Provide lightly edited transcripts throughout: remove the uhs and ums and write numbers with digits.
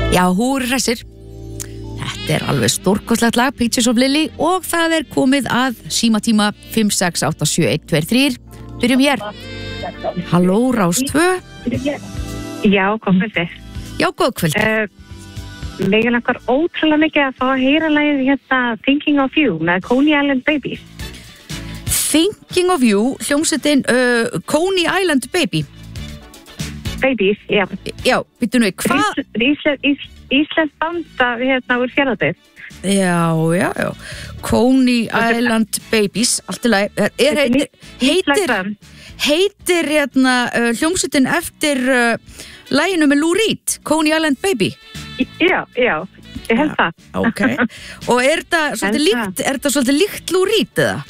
Já, húr hressir. Þetta alveg stórkostlegt lag, Peaches of Lily, og það komið að símatíma 5687123. Byrjum hér. Halló, Rás 2. Já, góð kvöldi. Já, góð kvöldi. Mig langar ótrúlega mikið að fá að heyra lagið hérna Thinking of You með Coney Island Babies. Thinking of You, hljómsveitin Coney Island Babies, já. Já, býttu nú, hvað? Íslensk banda hérna úr Fjarðabyggð. Já. Coney Island Babies, allt í lagi. Heitir hérna hljómsveitin eftir laginu með Lou Reed, Coney Island Baby? Já, ég held það. Ok, og þetta svolítið líkt Lou Reed eða?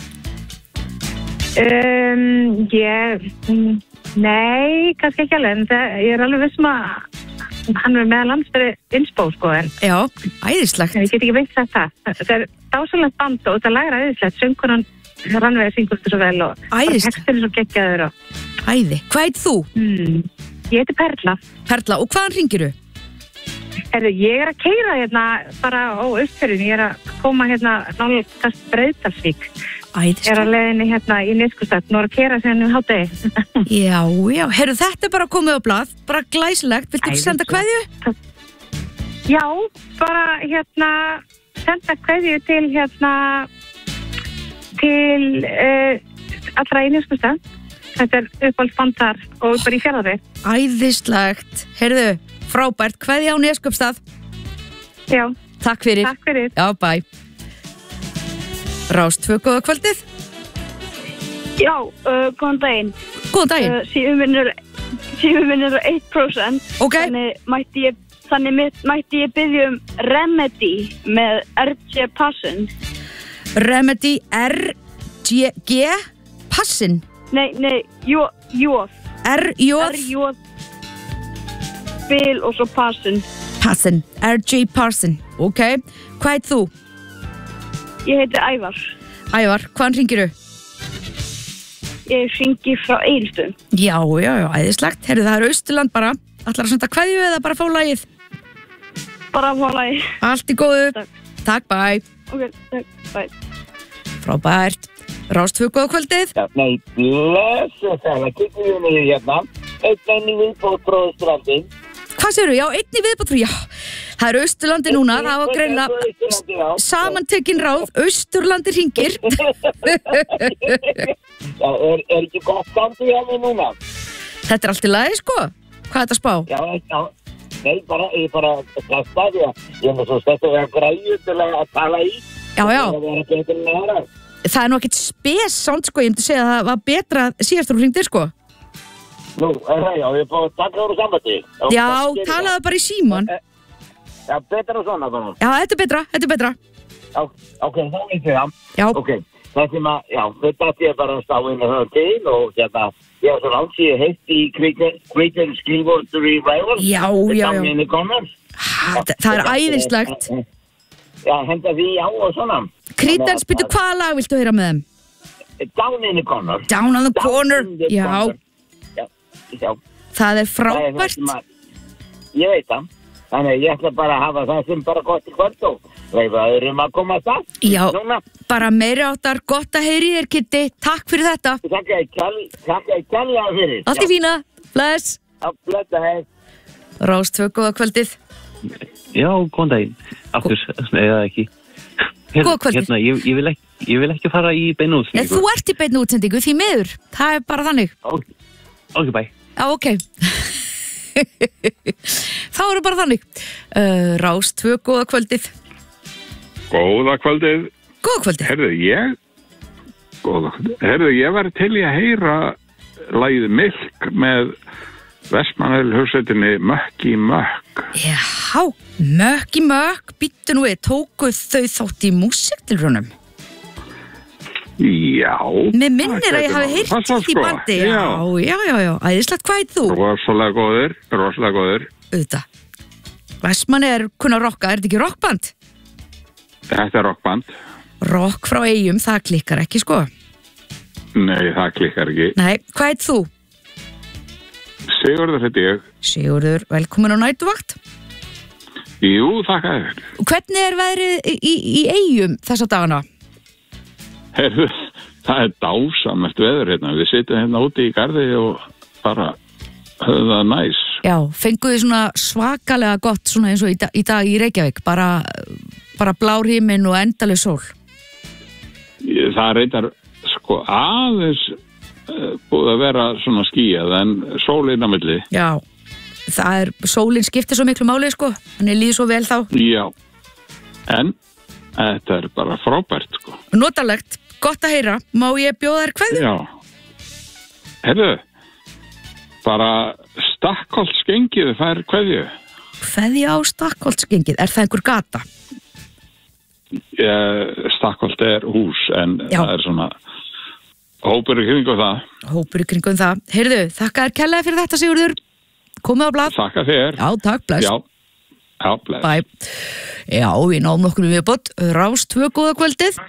Nei, kannski ekki alveg, en ég alveg vissum að hann meðal hans fyrir innspó, sko, en... Já, æðislegt. Ég get ekki veit sagt það. Þetta dásalegt band og þetta lag æðislegt, söngkonan Rannveig syngur þetta svo vel og textur svo geggjaður og... Æði, hvað heit þú? Ég heiti Perla. Perla, og hvaðan hringirðu? Ég að keyra hérna bara á Austfjörðin, ég að koma hérna nálgast Breiðdalsvík. Æðislegt. Ég að leiðinni hérna í Neskaupstað, nú að keyra síðan hádegi. Já, heyrðu, þetta bara komið á blað, bara glæsilegt, viltu ekki senda kveðju? Já, bara hérna senda kveðju til hérna til allra í Neskaupstað. Þetta uppáhaldsbandar og bara í Fjarðabyggð. Æðislegt. Heyrðu, frábært, kveðja á Neskaupstað. Já. Takk fyrir. Takk fyrir. Já, bye. Rás 2, góða kvöldið. Já, góðan daginn. Góðan daginn. Símum minn 1%. Ok. Þannig mætti ég biðja Remedy með R.J. Passin. Remedy R.G. Passin? Nei, Jóð. R.J. Bill og svo Passin. Passin, R.J. Passin. Ok, hvað heit þú? Ég heiti Ævar. Ævar, hvaðan hringirðu? Ég hringi frá Egilsstöðum. Já, æðislegt. Heyrðu, það Austurland bara. Ætlar að senda kveðju eða bara fá lagið? Bara fá lagið. Allt í góðu. Takk, bye. Ok, takk, bye. Frábært. Rás 2, góða kvöldið. Já, nei, blessu það. Kikkum við niður hérna. Einn í viðbót frá Austurlandi. Hvað segirðu? Já, einn í viðbót frá, já. Það Austurlandi núna, það var greinilega samantekin ráð, Austurlandi hringir. Já, ekki gott standi hjá mig núna? Þetta allt í lagi, sko. Hvað er þetta spá? Já. Nei, ég bara staði það. Ég með svo stætt að vera græðu til að tala í. Já. Það var ekki eitthvað næra. Það nú ekkert spes sound, sko. Ég myndi segja að það var betra síðast þú hringdir, sko. Nú, ég búið að taka úr sambandi. Já, talaðu bara í síman. Já, betra svona bara. Já, þetta er betra. Já, ok, þá veit ég það. Já. Ok, þetta ég bara að stá inn að höra til og ég var svo langt ég heitt í Creedence Clearwater Revival. Já. Það æðislegt. Já, henda því á og svona. Creedence, byrju, hvaða lag viltu heyra með þeim? Down in the Corner. Down on the Corner, já. Já. Það frábært. Ég veit það. Þannig ég ætla bara að hafa það sem bara gott í kvöld og leifa öðrum að koma að það. Já, bara meiri áttar, gott að heyri þér, Kitti. Takk fyrir þetta. Takk að kjalla fyrir. Allt í fína. Bless. Já, bless að hei. Rás 2, góða kvöldið. Já, góðan daginn. Aftur, eða ekki. Góða kvöldið. Hérna, ég vil ekki fara í beinu útsendingu. Þú ert í beinu útsendingu, því miður. Það bara þannig. Ok, bye. Já, ok. Þá bara þannig. Rás 2, góða kvöldið. Góða kvöldið. Góða kvöldið. Herðu, ég var til í að heyra lagið Milk með Vestmannaeyjar hljómsveitinni Mökk í Mökk. Já, Mökk í Mökk. Bíddu nú við, tóku þau þátt í músíktilraunum? Já. Mér minnir að ég hafi heyrt í bandi. Já. Æðislegt, hvað heit þú? Rosalega góður. Auðvitað. Vestmannaeyjar kunna rocka, er þetta ekki rockband? Þetta er rockband. Rock frá Eyjum, það klikkar ekki, sko. Nei, það klikkar ekki. Nei, hvað heit þú? Sigurður heiti ég. Sigurður, velkomin á næturvakt. Jú, þakka þér. Hvernig er veðrið í Eyjum þessa dagana? Heyrðu, það dásamlegt veður hérna. Við sitjum hérna úti í garði og bara höfum það næs. Já, fenguðu svona svakalega gott svona eins og í dag í Reykjavík, bara blár himinn og endaleg sól. Það reyndar sko aðeins búið að vera svona skýjað en sólinn á milli. Já, sólinn skiptir svo miklu máli sko, hann líður svo vel þá. Já, en þetta er bara frábært sko. Notalegt, gott að heyra. Má ég bjóða þér kveðju? Já, heyrðu, bara Stakkholtsgengið fær kveðju. Kveðja á Stakkholtsgengið, er það einhver gata? Stakkholt er hús en það er svona hópur í kringum það. Hópur í kringum það. Heyrðu, þakka þér kærlega fyrir þetta, Sigurður. Komið á blað. Þakka þér. Já, takk, bless. Já, bless. Bye. Já, við náum nokkur viðbót. Rás 2, góða kvöldið.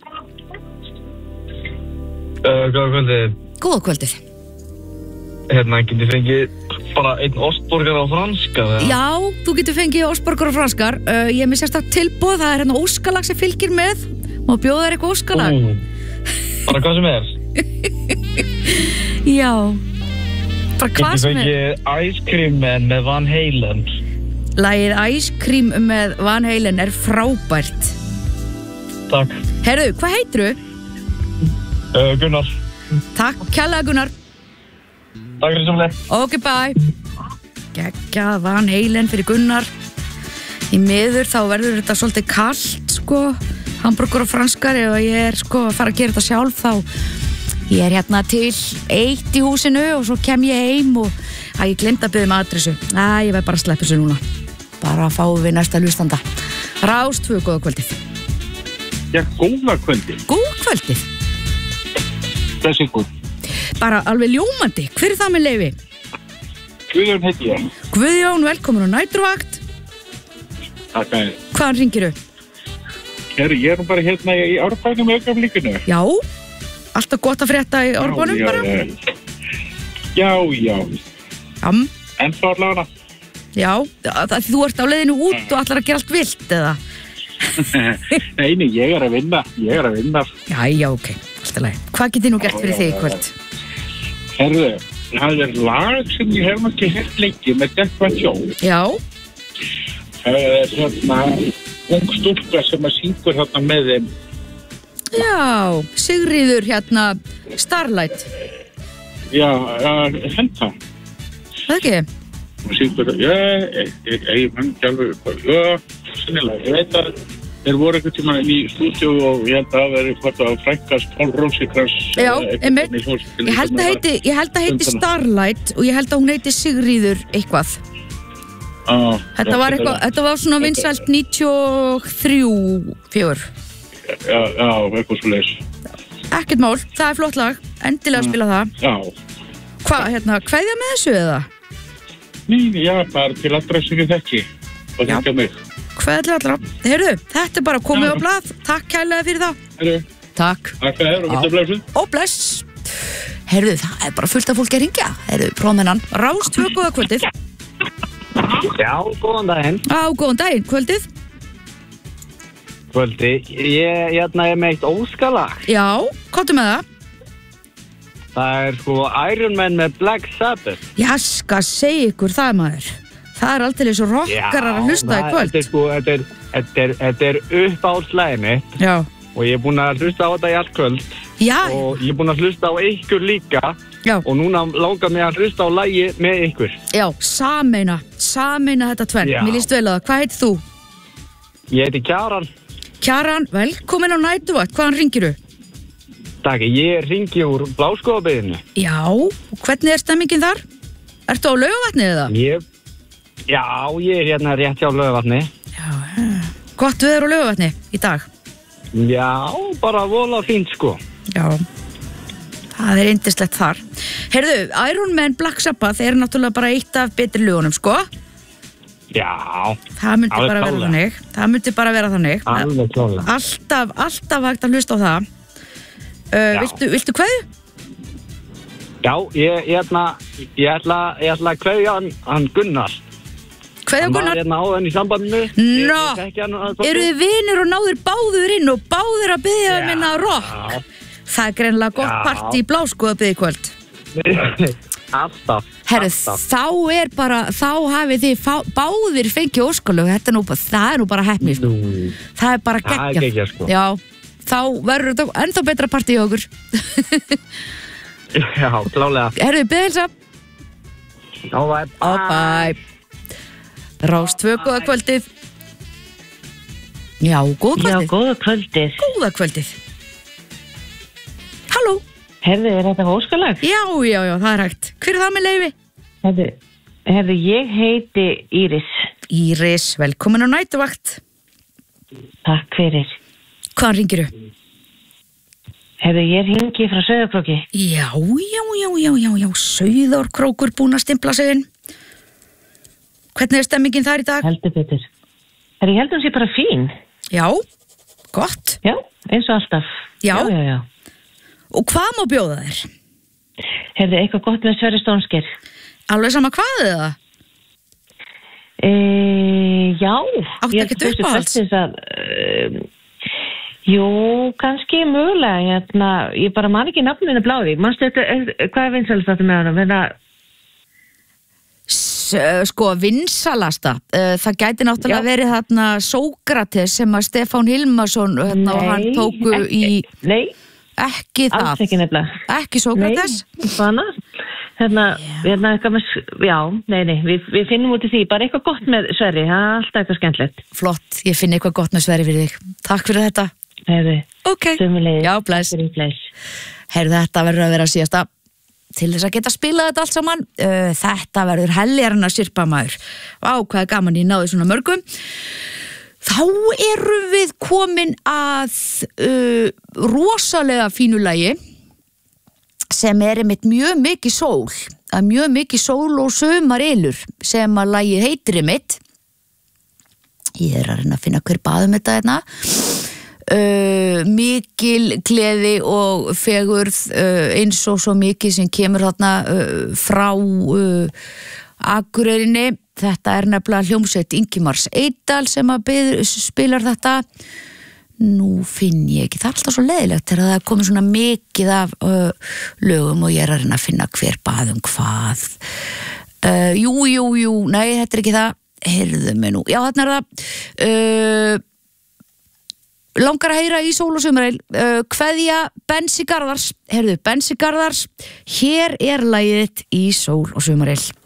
Góða kvöldið. Góða kvöldið. Getur fengið bara einn ostborgar á franska? Já, þú getur fengið ostborgar á franskar. Ég er með sérstaklega tilboð, það er hérna óskalag sem fylgir með. Má bjóða þér eitthvað óskalag? Bara hvað sem er? Já, bara hvað sem er. Getur fengið Ice Cream Man með Van Halen? Lagið Ice Cream með Van Halen er frábært. Takk. Herðu, hvað heitirðu? Gunnar. Takk, kærlega Gunnar. Takk fyrir samlega. Ok, bye. Geggjað Van Halen fyrir Gunnar. Í miður þá verður þetta svolítið kalt, sko. Hamborgur og franskar, ef ég er sko að fara að gera þetta sjálf þá ég er hérna til 1 í húsinu og svo kem ég heim og ég glemt að biðja um adressu. Ég verð bara að sleppa þessu núna. Bara að fáum við næsta hlustanda. Rás 2, góða kvöldið. Já, góða kvöldið. Góða kvöldið. Þessi góð. Bara alveg ljómandi. Hver er það með leyfi? Guðjón heiti ég. Guðjón, velkomin á næturvakt. Takk að þér. Hvaðan hringirðu? Ég er bara hérna í Árbænum augnablikinu. Já, alltaf gott að frétta í Árbænum bara. Já. En svo allavega. Já, þú ert á leiðinu út og ætlar að gera allt vilt, eða? Nei, ég er að vinna. Já, ok, alltaf leið. Hvað getið nú gert fyrir þig í kvöld? Herðu, það er lag sem ég hef ekki hert lengi með Decoration. Já. Það er svona ung stúlka sem að syngur þarna með þeim. Já, Sigríður hérna, Starlight. Já, henta. Það ekki? Hún syngur, ég mann ekki alveg, sennilega, ég veit að þeir voru einhvern tíma í stúdíu og ég held að það veri hvort að frækkast Pál Rósikrans. Já, einmitt. Ég held að heiti Starlight og ég held að hún heiti Sigríður eitthvað. Þetta var svona vinsælt 93, 4. Já, eitthvað svo leys. Ekkert mál, það er flott lag, endilega spila það. Já. Hvað, kveðja með þessu eða? Nei, já, bara til allra sem ég þekki og þekka mig. Kveðja til allra. Heyrðu, þetta er bara komið á blað. Takk kærlega fyrir það. Heyrðu. Takk. Takk fyrir þér og þetta blessuð. Og bless. Heyrðu, það er bara fullt af fólki að ringja. Heyrðu, prófmennan. Rás 2, góða kvöldið. Já, góðan daginn. Góðan daginn, kvöldið. Ég er með eitt óskalag. Já, komdu með það. Það er sko Iron Man með Black Sabbath. Já, skal segja ykkur það, maður. Það er alltaf svo rockarar að hlusta í kvöld. Þetta er uppáhaldslægið mitt. Já. Og ég er búin að hlusta á þetta í allt kvöld. Já. Og ég er búin að hlusta á ykkur líka. Já. Og núna langar mig að hlusta á lagið með ykkur. Já, sameina þetta tvenn. Mér líst vel á það. Hvað heitir þú? Ég heiti Kjaran. Kjaran, velkomin á næturvakt. Hvaðan hringirðu? Takk, ég hringi úr Bláskógabyggðinni. Já, og hvernig er stemmingin þar? Ertu á Laugavatni eða? Já, ég er hérna rétt hjá Laugavatni. Já, gott veður á Laugavatni í dag. Já, bara vola fínt sko. Já, það er yndislegt þar. Heyrðu, Iron Man Black Sabbath er náttúrulega bara eitt af betri lögunum, sko. Já. Það myndi bara vera þannig. Alveg klálega. Alltaf hægt að hlusta á það. Viltu kveðju? Já, ég ætla að kveðja hann Gunnar. Kveðja Hann var Gunnar. hérna áðan í sambandinu. Nó, Ég þekki hann aðeins eru þið vinir og náður báður inn og báður að byggja um minna rock? Það er greinilega gott Já. partí í Blásku að byggja í kvöld. Alltaf. Herru, alltaf. þá hafið þið báðir fengið óskalög. Það er nú bara heppni, sko. Það er bara Það er geggjað. geggjað, sko. Já, þá verður þetta ennþá betra partí hjá okkur. Já, klálega. Herru, byggja Bye. Rás 2, góða kvöldið. Já, góða kvöldið. góða kvöldið. Góða kvöldið. Halló. Herðu, er þetta óskalag? Já, það er hægt. Hver er það með leyfi? Herðu, ég heiti Íris. Íris, velkomin á nætuvakt. Takk fyrir. Hvaðan ringirðu? Herðu, ég ringi frá Sauðárkróki. Já, Sauðárkrókur búin að stimpla sig inn. Hvernig er stemmingin þar í dag? Heldur betur. Herðu, ég heldur hún sé bara fín. Já, gott. Já, eins og alltaf. Já. Já. Og hvað má bjóða þér? Herðu, eitthvað gott með Sverrir Stónsker. Alveg sama hvað eða? Já. Áttu ekkert uppáhalds? Jú, kannski mögulega. Ég bara man ekki nafninu Bláði. Manstu þetta, hvað er vinsalast þetta með hann? Sko, vinsalasta. Það gæti náttúrulega verið þarna Sókrates sem að Stefán Hilmarsson og hann tóku í... Nei. Ekki það. Alls ekki nefnilega. Ekki Sókrates? Nei, svona. Eitthvað með, við finnum út í því, bara eitthvað gott með Sverri, það er alltaf eitthvað skemmtilegt. Flott, ég finn eitthvað gott með Sverri fyrir þig. Takk fyrir þetta. Hefði. Ok. Sömuleiðis. Já, bless. Heyrðu, þetta verður að vera síðasta. Til þess að geta spilað þetta allt saman, þetta verður heljarinn að sirpa maður. Vá, hvað er gaman, ég náði svona mörgum. Þá erum við komin að rosalega fínu lagi sem er einmitt mjög mikið sól. Mjög mikið sól og sumarilur sem að lagið heitir einmitt. Ég er að reyna að finna hver baðum þetta hérna. Mikil gleði og fegurð eins og svo mikið sem kemur þarna frá Akureyrinni. Þetta er nefnilega hljómsveit Ingimars Eydal sem að spilar þetta. Nú finn ég ekki, það er alltaf svo leiðilegt þegar það er komið svona mikið af lögum og ég er að reyna að finna hver bað hvað. Jú, nei, þetta er ekki það. Heyrðu mig nú, já, þarna er það. Langar að heyra í sól og sumareil. Kveðja Bensi Garðars. Heyrðu, Bensi Garðars, hér er lagið í sól og sumareil.